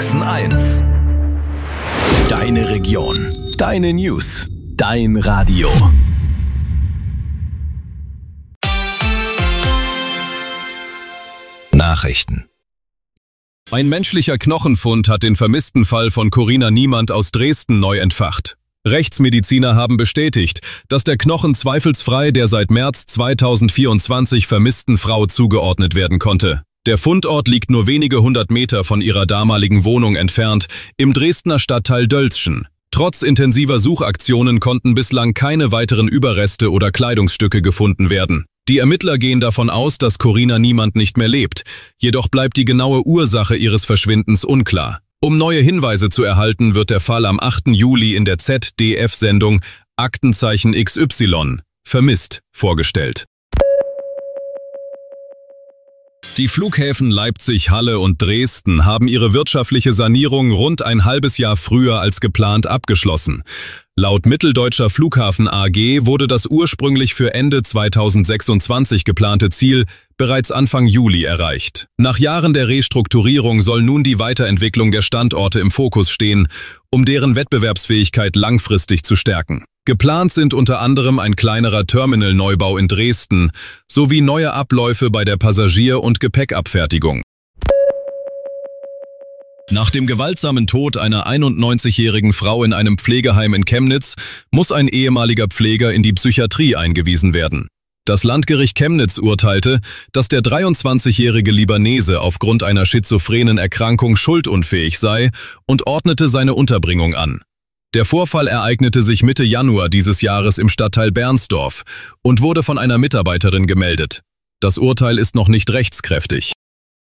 Sachsen-1. Deine Region, deine News, dein Radio. Nachrichten. Ein menschlicher Knochenfund hat den vermissten Fall von Corinna Niemand aus Dresden neu entfacht. Rechtsmediziner haben bestätigt, dass der Knochen zweifelsfrei der seit März 2024 vermissten Frau zugeordnet werden konnte. Der Fundort liegt nur wenige 100 Meter von ihrer damaligen Wohnung entfernt, im Dresdner Stadtteil Dölzschen. Trotz intensiver Suchaktionen konnten bislang keine weiteren Überreste oder Kleidungsstücke gefunden werden. Die Ermittler gehen davon aus, dass Corinna Niemand nicht mehr lebt. Jedoch bleibt die genaue Ursache ihres Verschwindens unklar. Um neue Hinweise zu erhalten, wird der Fall am 8. Juli in der ZDF-Sendung Aktenzeichen XY vermisst vorgestellt. Die Flughäfen Leipzig, Halle und Dresden haben ihre wirtschaftliche Sanierung rund ein halbes Jahr früher als geplant abgeschlossen. Laut Mitteldeutscher Flughafen AG wurde das ursprünglich für Ende 2026 geplante Ziel bereits Anfang Juli erreicht. Nach Jahren der Restrukturierung soll nun die Weiterentwicklung der Standorte im Fokus stehen, um deren Wettbewerbsfähigkeit langfristig zu stärken. Geplant sind unter anderem ein kleinerer Terminalneubau in Dresden sowie neue Abläufe bei der Passagier- und Gepäckabfertigung. Nach dem gewaltsamen Tod einer 91-jährigen Frau in einem Pflegeheim in Chemnitz muss ein ehemaliger Pfleger in die Psychiatrie eingewiesen werden. Das Landgericht Chemnitz urteilte, dass der 23-jährige Libanese aufgrund einer schizophrenen Erkrankung schuldunfähig sei und ordnete seine Unterbringung an. Der Vorfall ereignete sich Mitte Januar dieses Jahres im Stadtteil Bernsdorf und wurde von einer Mitarbeiterin gemeldet. Das Urteil ist noch nicht rechtskräftig.